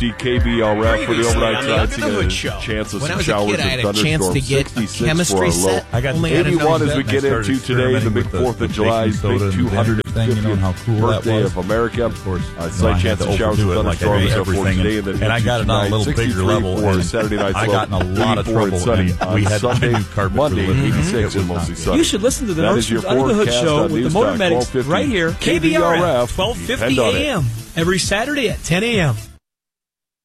KBRF for the overnight on the tide. Under the Hood Show. Chance of When I some was a showers kid, I had and a chance to thunderstorms. get a 66 for chemistry a low. set. I got Only had a 81 as we nose get I started into today, the big experimenting 4th of with July, the baking big soda and 250th thing, you know, how cool that birthday was. of America. Of course, Slight I chance had of to showers and overdo it like I thunderstorms do so for everything, today. and I got it on a little bigger level, for and Saturday night's I low, got in a lot of 84 and trouble, sunny. and On we had Sunday, new carpet for Monday, the living room. 86 It was and mostly not sunny. You should listen to the That is your Nordstrom's Under the Hood forecast Show on with the News Motor Talk Medics 1250 right here, KBRF, KBRF. 1250 Depend on it. a.m. every Saturday at 10 a.m.